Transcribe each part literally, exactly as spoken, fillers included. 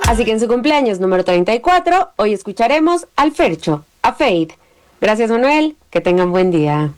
Así que en su cumpleaños número treinta y cuatro, hoy escucharemos al Fercho, a Fade. Gracias, Manuel, que tengan buen día.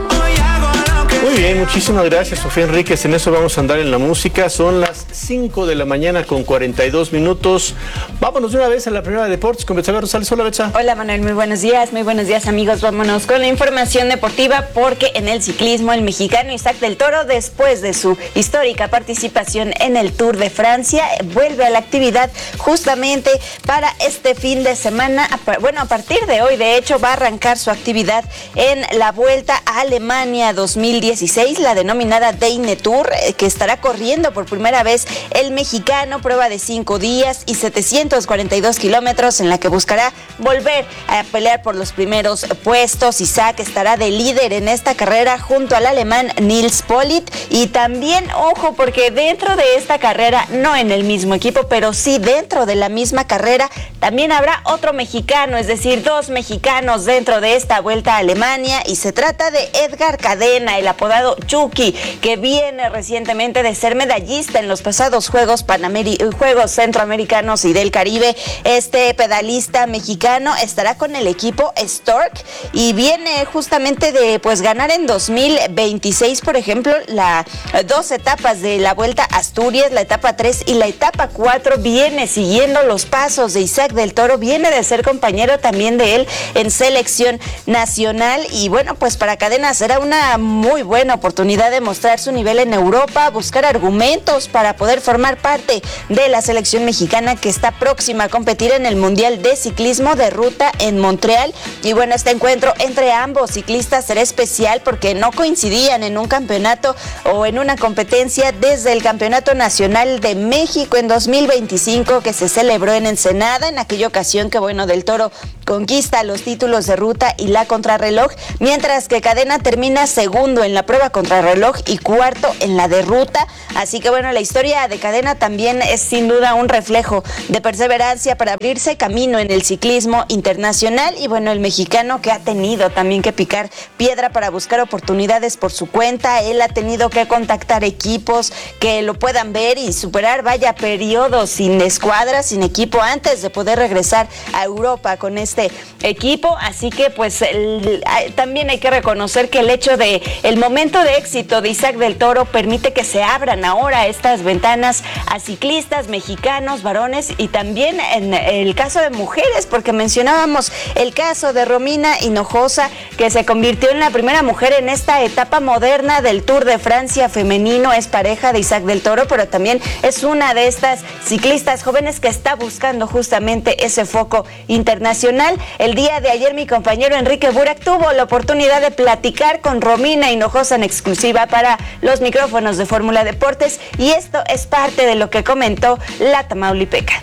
Muy bien, muchísimas gracias, Sofía Enríquez. En eso vamos a andar en la música. Son las cinco de la mañana con cuarenta y dos minutos. Vámonos de una vez a la primera de deportes con Betsabe Rosales. Hola, Betsa. Hola, Manuel, muy buenos días, muy buenos días, amigos. Vámonos con la información deportiva porque en el ciclismo el mexicano Isaac del Toro, después de su histórica participación en el Tour de Francia, vuelve a la actividad justamente para este fin de semana. Bueno, a partir de hoy, de hecho, va a arrancar su actividad en la Vuelta a Alemania dos mil dieciséis, la denominada Deine Tour, que estará corriendo por primera vez el mexicano, prueba de cinco días y setecientos cuarenta y dos kilómetros, en la que buscará volver a pelear por los primeros puestos. Isaac estará de líder en esta carrera junto al alemán Nils Politt, y también, ojo, porque dentro de esta carrera, no en el mismo equipo, pero sí dentro de la misma carrera, también habrá otro mexicano, es decir, dos mexicanos dentro de esta Vuelta a Alemania, y se trata de Edgar Cadena, el apodado Chucky, que viene recientemente de ser medallista en los pasados Juegos Panameri- Juegos Centroamericanos y del Caribe. Este pedalista mexicano estará con el equipo Stork y viene justamente de pues ganar en dos mil veintiséis, por ejemplo, las dos etapas de la Vuelta a Asturias, la etapa tres y la etapa cuatro. Viene siguiendo los pasos de Isaac del Toro, viene de ser compañero también de él en selección nacional, y bueno, pues para Cadena será una muy buena oportunidad de mostrar su nivel en Europa, buscar argumentos para poder formar parte de la selección mexicana que está próxima a competir en el Mundial de Ciclismo de Ruta en Montreal. Y bueno, este encuentro entre ambos ciclistas será especial porque no coincidían en un campeonato o en una competencia desde el Campeonato Nacional de México en dos mil veinticinco, que se celebró en Ensenada, en aquella ocasión que bueno, del Toro conquista los títulos de ruta y la contrarreloj, mientras que Cadena termina segundo en la prueba contrarreloj y cuarto en la de ruta. Así que bueno, la historia de Cadena también es sin duda un reflejo de perseverancia para abrirse camino en el ciclismo internacional, y bueno, el mexicano que ha tenido también que picar piedra para buscar oportunidades por su cuenta. Él ha tenido que contactar equipos que lo puedan ver y superar vaya periodos sin escuadra, sin equipo, antes de poder regresar a Europa con este equipo. Así que pues el, también hay que reconocer que el hecho de el momento de éxito de Isaac del Toro permite que se abran ahora estas ventanas a ciclistas mexicanos, varones, y también en el caso de mujeres, porque mencionábamos el caso de Romina Hinojosa, que se convirtió en la primera mujer en esta etapa moderna del Tour de Francia femenino. Es pareja de Isaac del Toro, pero también es una de estas ciclistas jóvenes que está buscando justamente ese foco internacional. El día de ayer mi compañero Enrique Burak tuvo la oportunidad de platicar con Romina Hinojosa en exclusiva para los micrófonos de Fórmula Deportes, y esto es parte de lo que comentó la tamaulipeca.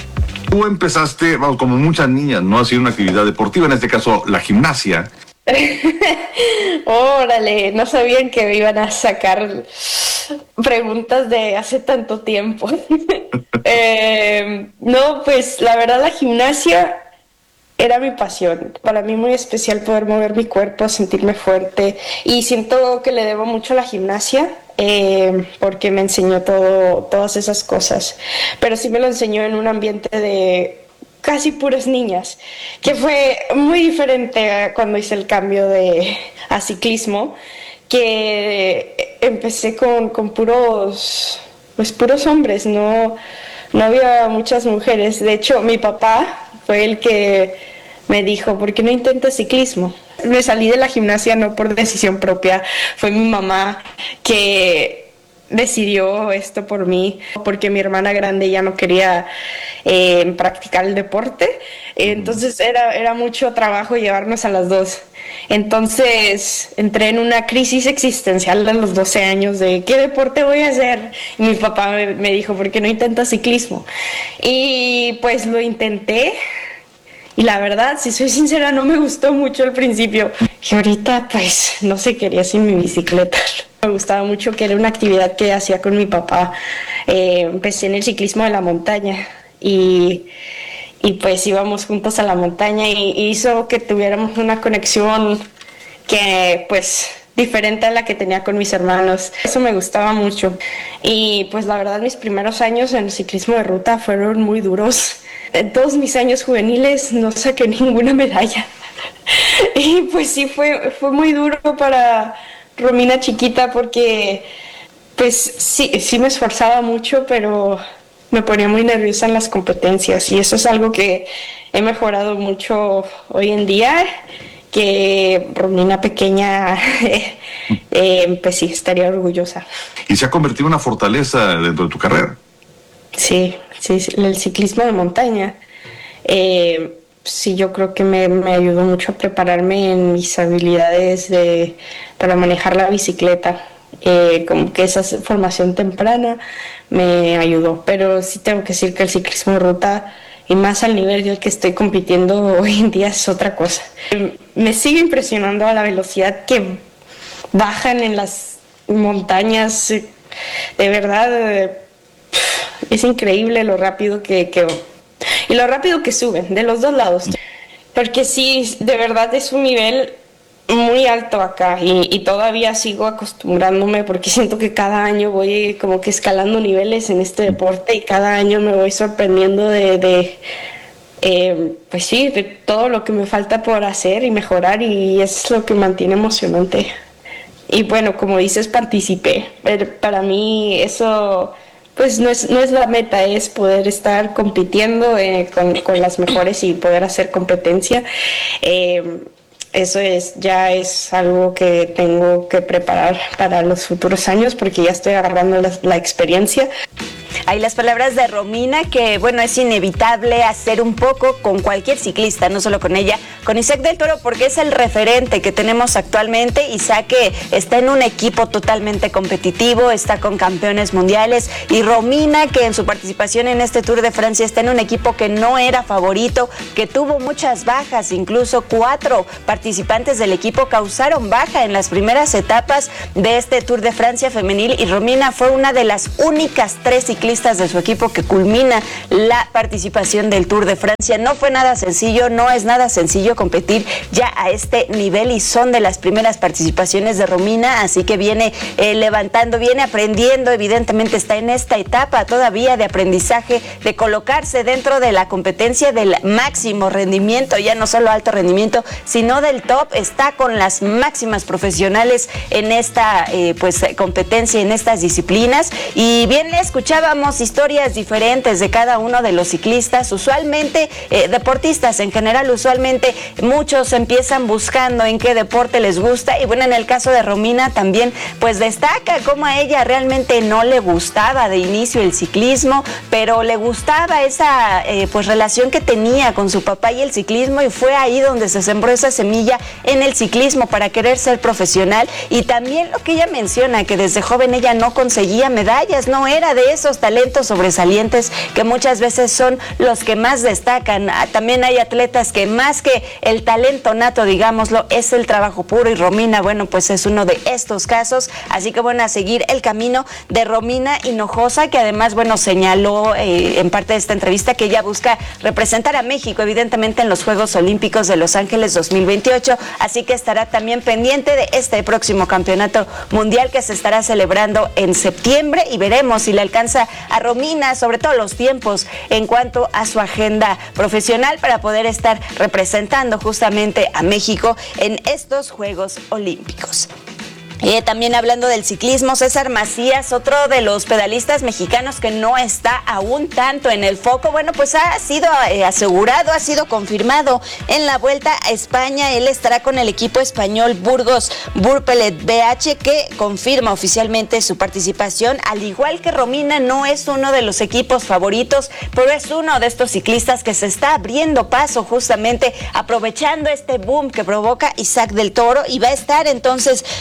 Tú empezaste, vamos, como muchas niñas, ¿no? A hacer una actividad deportiva, en este caso la gimnasia. Órale, no sabían que me iban a sacar preguntas de hace tanto tiempo. eh, no, pues la verdad la gimnasia era mi pasión. Para mí muy especial poder mover mi cuerpo, sentirme fuerte, y siento que le debo mucho a la gimnasia. Eh, porque me enseñó todo, todas esas cosas, pero sí me lo enseñó en un ambiente de casi puras niñas, que fue muy diferente a cuando hice el cambio de, a ciclismo, que empecé con, con puros, pues puros hombres, no, no había muchas mujeres. De hecho, mi papá fue el que me dijo, ¿por qué no intentas ciclismo? Me salí de la gimnasia no por decisión propia, fue mi mamá que decidió esto por mí, porque mi hermana grande ya no quería eh, practicar el deporte, entonces era, era mucho trabajo llevarnos a las dos. Entonces entré en una crisis existencial a los doce años de ¿qué deporte voy a hacer? Y mi papá me, me dijo, ¿por qué no intentas ciclismo? Y pues lo intenté. Y la verdad, si soy sincera, no me gustó mucho al principio. Y ahorita, pues, no se quería sin mi bicicleta. Me gustaba mucho, que era una actividad que hacía con mi papá. Eh, empecé en el ciclismo de la montaña y, y pues íbamos juntos a la montaña, y, y hizo que tuviéramos una conexión que, pues, diferente a la que tenía con mis hermanos. Eso me gustaba mucho. Y pues la verdad mis primeros años en el ciclismo de ruta fueron muy duros. En todos mis años juveniles no saqué ninguna medalla. Y pues sí, fue, fue muy duro para Romina chiquita porque pues sí, sí me esforzaba mucho, pero me ponía muy nerviosa en las competencias y eso es algo que he mejorado mucho hoy en día, que Romina pequeña eh, pues sí, estaría orgullosa. Y se ha convertido en una fortaleza dentro de tu carrera. Sí, sí, sí, el ciclismo de montaña. Eh, sí, yo creo que me, me ayudó mucho a prepararme en mis habilidades de, para manejar la bicicleta. Eh, como que esa formación temprana me ayudó, pero sí tengo que decir que el ciclismo de ruta, y más al nivel del que estoy compitiendo hoy en día, es otra cosa. Me sigue impresionando a la velocidad que bajan en las montañas, de verdad es increíble lo rápido que, que y lo rápido que suben, de los dos lados, porque sí, de verdad es un nivel muy alto acá y, y todavía sigo acostumbrándome porque siento que cada año voy como que escalando niveles en este deporte y cada año me voy sorprendiendo de, de eh, pues sí, de todo lo que me falta por hacer y mejorar, y es lo que mantiene emocionante. Y bueno, como dices, participé, pero para mí eso pues no es, no es la meta, es poder estar compitiendo eh, con, con las mejores y poder hacer competencia. Eh, Eso es, ya es algo que tengo que preparar para los futuros años porque ya estoy agarrando la, la experiencia. Hay las palabras de Romina, que bueno, es inevitable hacer un poco con cualquier ciclista, no solo con ella, con Isaac del Toro, porque es el referente que tenemos actualmente. Isaac que está en un equipo totalmente competitivo, está con campeones mundiales, y Romina que en su participación en este Tour de Francia está en un equipo que no era favorito, que tuvo muchas bajas, incluso cuatro participantes del equipo causaron baja en las primeras etapas de este Tour de Francia femenil, y Romina fue una de las únicas tres ciclistas de su equipo que culmina la participación del Tour de Francia. No fue nada sencillo, no es nada sencillo competir ya a este nivel, y son de las primeras participaciones de Romina, así que viene eh, levantando, viene aprendiendo, evidentemente está en esta etapa todavía de aprendizaje, de colocarse dentro de la competencia del máximo rendimiento, ya no solo alto rendimiento, sino del top. Está con las máximas profesionales en esta eh, pues competencia, en estas disciplinas, y bien le escuchábamos historias diferentes de cada uno de los ciclistas. Usualmente, eh, deportistas en general, usualmente muchos empiezan buscando en qué deporte les gusta, y bueno, en el caso de Romina también pues destaca cómo a ella realmente no le gustaba de inicio el ciclismo, pero le gustaba esa eh, pues relación que tenía con su papá y el ciclismo, y fue ahí donde se sembró esa semilla en el ciclismo para querer ser profesional. Y también lo que ella menciona, que desde joven ella no conseguía medallas, no era de esos talentos sobresalientes que muchas veces son los que más destacan. También hay atletas que más que el talento nato, digámoslo, es el trabajo puro, y Romina, bueno, pues es uno de estos casos. Así que bueno, a seguir el camino de Romina Hinojosa, que además, bueno, señaló eh, en parte de esta entrevista que ella busca representar a México, evidentemente, en los Juegos Olímpicos de Los Ángeles dos mil veintiocho, así que estará también pendiente de este próximo campeonato mundial que se estará celebrando en septiembre, y veremos si le alcanza a Romina, sobre todo los tiempos en cuanto a su agenda profesional, para poder estar representando justamente a México en estos Juegos Olímpicos. Eh, también hablando del ciclismo, César Macías, otro de los pedalistas mexicanos que no está aún tanto en el foco, bueno, pues ha sido eh, asegurado, ha sido confirmado en la Vuelta a España. Él estará con el equipo español Burgos Burpelet B H, que confirma oficialmente su participación. Al igual que Romina, no es uno de los equipos favoritos, pero es uno de estos ciclistas que se está abriendo paso, justamente aprovechando este boom que provoca Isaac del Toro, y va a estar entonces compitiendo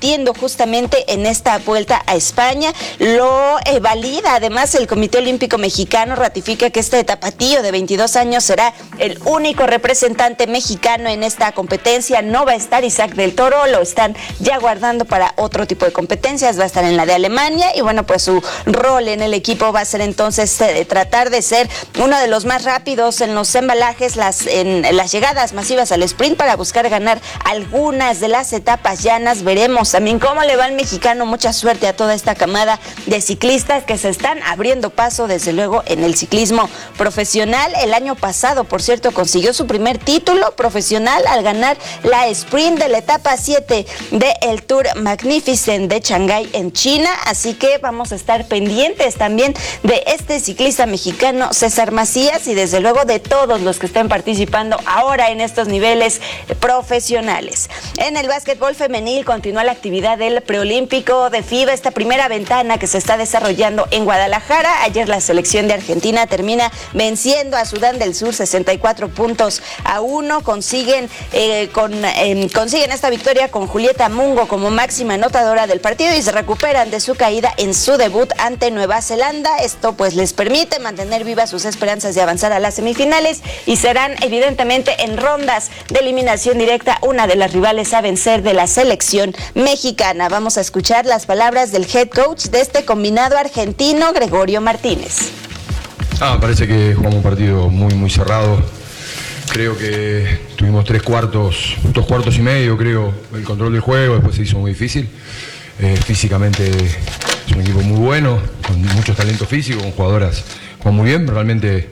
compitiendo justamente en esta vuelta a España. Lo eh, valida además el Comité Olímpico Mexicano, ratifica que este tapatío de veintidós años será el único representante mexicano en esta competencia. No va a estar Isaac del Toro, lo están ya guardando para otro tipo de competencias, va a estar en la de Alemania y bueno, pues su rol en el equipo va a ser entonces eh, tratar de ser uno de los más rápidos en los embalajes, las, en las llegadas masivas al sprint para buscar ganar algunas de las etapas llanas. Veremos también cómo le va al mexicano. Mucha suerte a toda esta camada de ciclistas que se están abriendo paso desde luego en el ciclismo profesional. El año pasado, por cierto, consiguió su primer título profesional al ganar la sprint de la etapa siete del Tour Magnificent de Shanghái en China, así que vamos a estar pendientes también de este ciclista mexicano César Macías y desde luego de todos los que estén participando ahora en estos niveles profesionales. En el básquetbol femenil continúa la actividad del preolímpico de FIBA, esta primera ventana que se está desarrollando en Guadalajara. Ayer la selección de Argentina termina venciendo a Sudán del Sur sesenta y cuatro puntos a uno, consiguen, eh, con, eh, consiguen esta victoria con Julieta Mungo como máxima anotadora del partido y se recuperan de su caída en su debut ante Nueva Zelanda. Esto pues les permite mantener vivas sus esperanzas de avanzar a las semifinales y serán evidentemente en rondas de eliminación directa una de las rivales a vencer de la selección mexicana. Vamos a escuchar las palabras del head coach de este combinado argentino, Gregorio Martínez. Ah, parece que jugamos un partido muy muy cerrado. Creo que tuvimos tres cuartos, dos cuartos y medio, creo, el control del juego, después se hizo muy difícil. Eh, físicamente es un equipo muy bueno, con muchos talentos físicos, con jugadoras que juegan muy bien. Realmente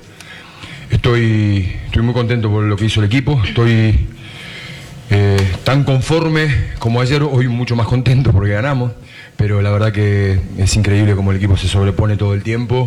estoy, estoy muy contento por lo que hizo el equipo. Estoy eh, tan conforme como ayer, hoy mucho más contento porque ganamos. Pero la verdad que es increíble cómo el equipo se sobrepone todo el tiempo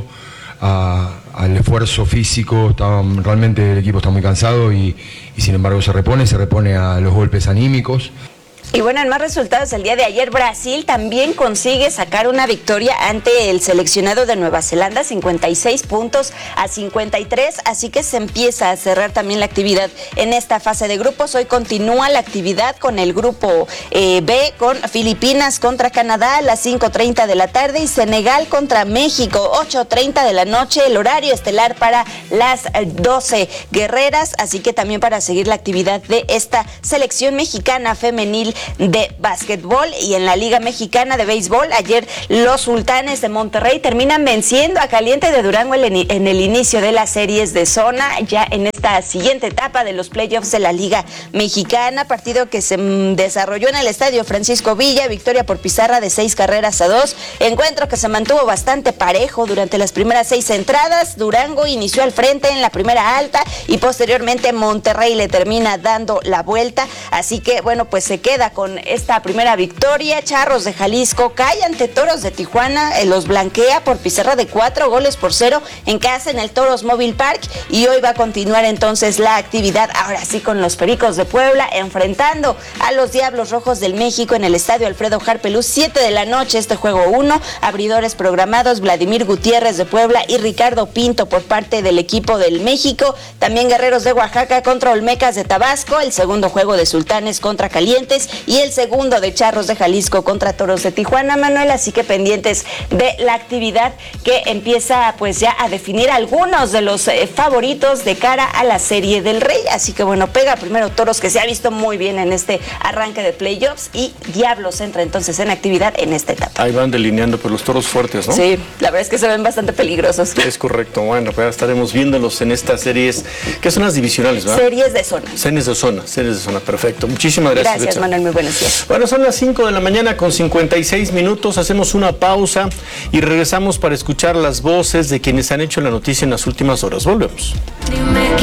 a, al esfuerzo físico. Está, realmente el equipo está muy cansado y, y sin embargo se repone, se repone a los golpes anímicos. Y bueno, en más resultados, el día de ayer Brasil también consigue sacar una victoria ante el seleccionado de Nueva Zelanda, cincuenta y seis puntos a cincuenta y tres, así que se empieza a cerrar también la actividad en esta fase de grupos. Hoy continúa la actividad con el grupo eh, B, con Filipinas contra Canadá a las cinco treinta de la tarde y Senegal contra México, ocho treinta de la noche, el horario estelar para las doce guerreras, así que también para seguir la actividad de esta selección mexicana femenil de básquetbol. Y en la Liga Mexicana de Béisbol, ayer los Sultanes de Monterrey terminan venciendo a Caliente de Durango en el inicio de las series de zona, ya en esta siguiente etapa de los playoffs de la Liga Mexicana, partido que se desarrolló en el Estadio Francisco Villa, victoria por pizarra de seis carreras a dos, encuentro que se mantuvo bastante parejo durante las primeras seis entradas. Durango inició al frente en la primera alta y posteriormente Monterrey le termina dando la vuelta, así que bueno, pues se queda con esta primera victoria. Charros de Jalisco cae ante Toros de Tijuana, eh, los blanquea por pizarra de cuatro goles por cero en casa en el Toros Mobile Park y hoy va a continuar entonces la actividad, ahora sí con los Pericos de Puebla enfrentando a los Diablos Rojos del México en el Estadio Alfredo Harpelús, siete de la noche este juego uno, abridores programados Vladimir Gutiérrez de Puebla y Ricardo Pinto por parte del equipo del México, también Guerreros de Oaxaca contra Olmecas de Tabasco, el segundo juego de Sultanes contra Calientes y el segundo de Charros de Jalisco contra Toros de Tijuana, Manuel, así que pendientes de la actividad que empieza pues ya a definir algunos de los eh, favoritos de cara a la Serie del Rey, así que bueno, pega primero Toros, que se ha visto muy bien en este arranque de playoffs, y Diablos entra entonces en actividad en esta etapa. Ahí van delineando por los toros fuertes, ¿no? Sí, la verdad es que se ven bastante peligrosos. Es correcto, bueno, pues estaremos viéndolos en estas series, que son las divisionales, ¿verdad? Series de zona. Series de zona, series de zona, perfecto. Muchísimas gracias. Gracias, Manuel, muy buenos días. Bueno, son las cinco de la mañana con cincuenta y seis minutos, hacemos una pausa y regresamos para escuchar las voces de quienes han hecho la noticia en las últimas horas. Volvemos. Dime qué